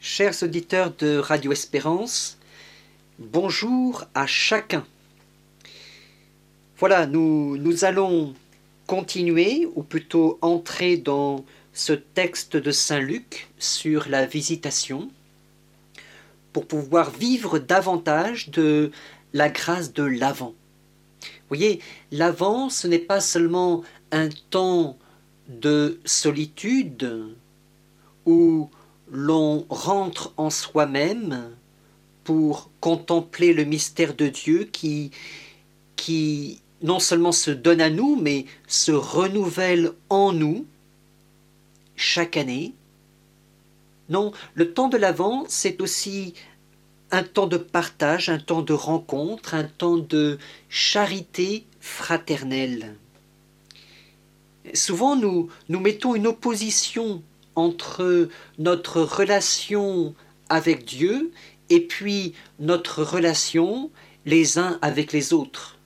Chers auditeurs de Radio Espérance, bonjour à chacun. Voilà, nous allons continuer, ou plutôt entrer dans ce texte de Saint Luc sur la visitation, pour pouvoir vivre davantage de la grâce de l'Avent. Vous voyez, l'Avent, ce n'est pas seulement un temps de solitude où l'on rentre en soi-même pour contempler le mystère de Dieu qui non seulement se donne à nous, mais se renouvelle en nous chaque année. Non, le temps de l'Avent, c'est aussi un temps de partage, un temps de rencontre, un temps de charité fraternelle. Souvent, nous mettons une opposition entre notre relation avec Dieu et puis notre relation les uns avec les autres.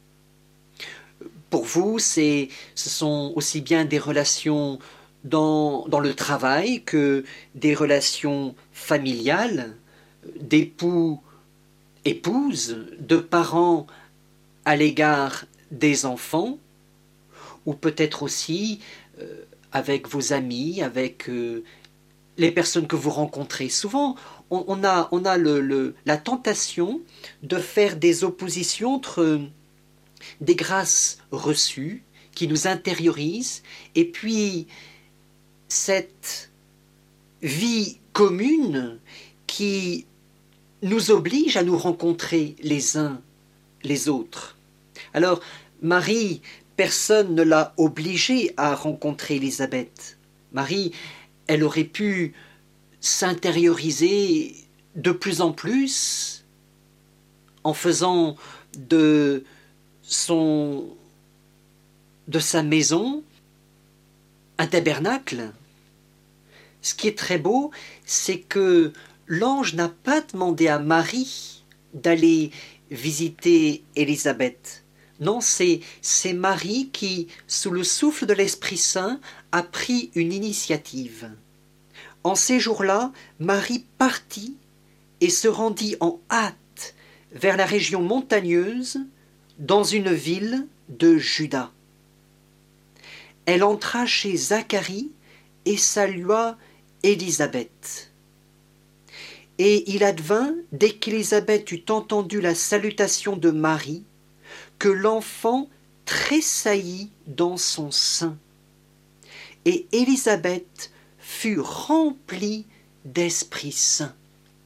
Pour vous, ce sont aussi bien des relations dans le travail que des relations familiales, d'époux, épouses, de parents à l'égard des enfants, ou peut-être aussi avec vos amis, avec les personnes que vous rencontrez. Souvent, on a la tentation de faire des oppositions entre des grâces reçues qui nous intériorisent et puis cette vie commune qui nous oblige à nous rencontrer les uns les autres. Alors, Marie, personne ne l'a obligée à rencontrer Élisabeth. Marie, elle aurait pu s'intérioriser de plus en plus en faisant de sa maison un tabernacle. Ce qui est très beau, c'est que l'ange n'a pas demandé à Marie d'aller visiter Élisabeth. Non, c'est Marie qui, sous le souffle de l'Esprit Saint, a pris une initiative. En ces jours-là, Marie partit et se rendit en hâte vers la région montagneuse, dans une ville de Juda. Elle entra chez Zacharie et salua Élisabeth. Et il advint, dès qu'Élisabeth eut entendu la salutation de Marie, que l'enfant tressaillit dans son sein. Et Élisabeth fut remplie d'Esprit Saint.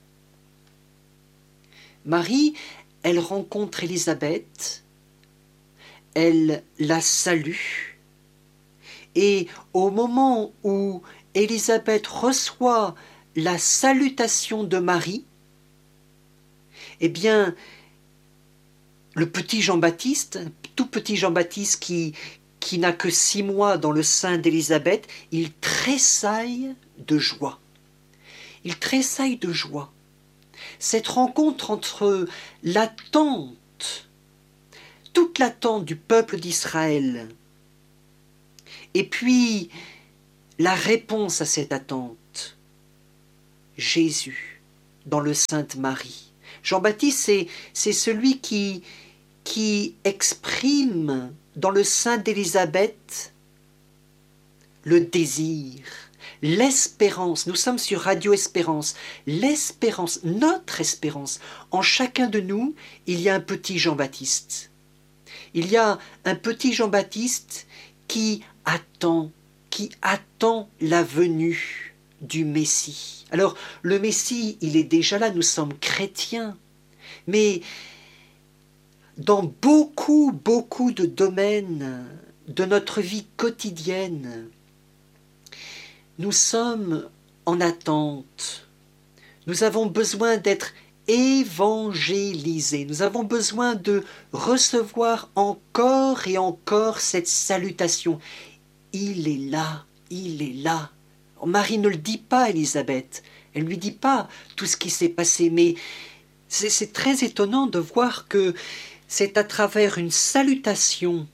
Marie, elle rencontre Élisabeth, elle la salue, et au moment où Élisabeth reçoit la salutation de Marie, eh bien, le petit Jean-Baptiste, tout petit Jean-Baptiste qui n'a que 6 mois dans le sein d'Élisabeth, il tressaille de joie. Il tressaille de joie. Cette rencontre entre l'attente, toute l'attente du peuple d'Israël, et puis la réponse à cette attente, Jésus, dans le Sainte Marie. Jean-Baptiste, c'est celui qui exprime dans le sein d'Élisabeth le désir, l'espérance. Nous sommes sur Radio Espérance. L'espérance, notre espérance. En chacun de nous, il y a un petit Jean-Baptiste. Il y a un petit Jean-Baptiste qui attend la venue du Messie. Alors, le Messie, il est déjà là, nous sommes chrétiens. Mais dans beaucoup de domaines de notre vie quotidienne, nous sommes en attente. Nous avons besoin d'être évangélisés. Nous avons besoin de recevoir encore et encore cette salutation. Il est là, il est là. Marie ne le dit pas à Élisabeth. Elle ne lui dit pas tout ce qui s'est passé, mais c'est très étonnant de voir que c'est à travers une salutation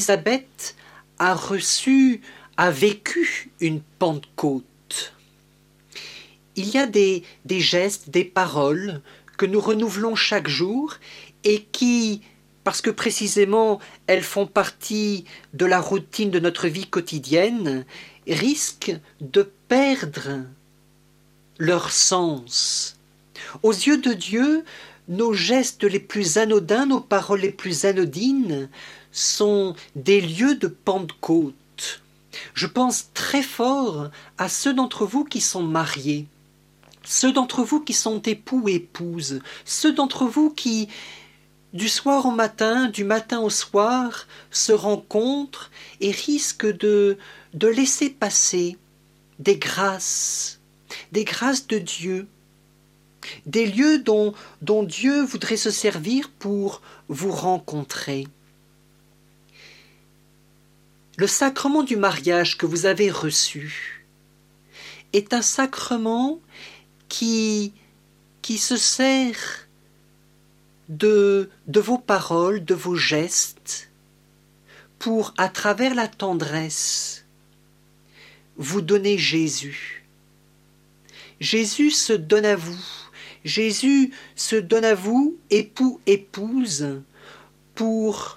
qu'Élisabeth a vécu une Pentecôte. il y a des gestes, des paroles que nous renouvelons chaque jour et qui, parce que précisément elles font partie de la routine de notre vie quotidienne, risquent de perdre leur sens. Aux yeux de Dieu, nos gestes les plus anodins, nos paroles les plus anodines sont des lieux de Pentecôte. Je pense très fort à ceux d'entre vous qui sont mariés, ceux d'entre vous qui sont époux et épouses, ceux d'entre vous qui, du soir au matin, du matin au soir, se rencontrent et risquent de laisser passer des grâces de Dieu, des lieux dont Dieu voudrait se servir pour vous rencontrer. Le sacrement du mariage que vous avez reçu est un sacrement qui se sert de vos paroles, de vos gestes, pour, à travers la tendresse, vous donner Jésus. Jésus se donne à vous. Jésus se donne à vous, époux, épouse, pour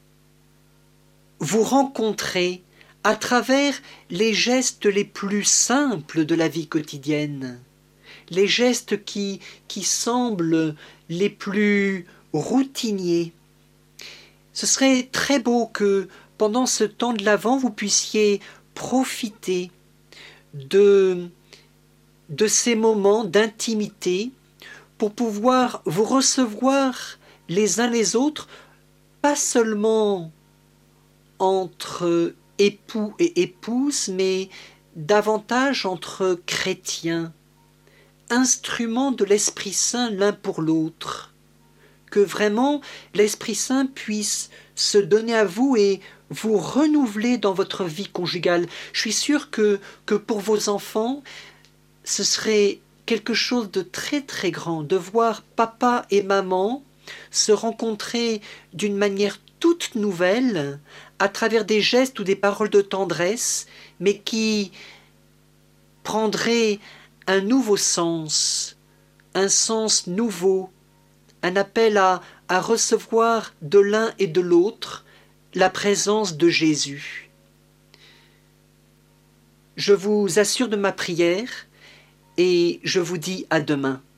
vous rencontrer à travers les gestes les plus simples de la vie quotidienne, les gestes qui semblent les plus routiniers. Ce serait très beau que pendant ce temps de l'Avent, vous puissiez profiter de ces moments d'intimité pour pouvoir vous recevoir les uns les autres, pas seulement entre époux et épouses, mais davantage entre chrétiens, instruments de l'Esprit Saint l'un pour l'autre, que vraiment l'Esprit Saint puisse se donner à vous et vous renouveler dans votre vie conjugale. Je suis sûr que pour vos enfants, ce serait quelque chose de très très grand de voir papa et maman se rencontrer d'une manière toute nouvelle à travers des gestes ou des paroles de tendresse, mais qui prendraient un nouveau sens, un sens nouveau, un appel à recevoir de l'un et de l'autre la présence de Jésus. Je vous assure de ma prière et je vous dis à demain.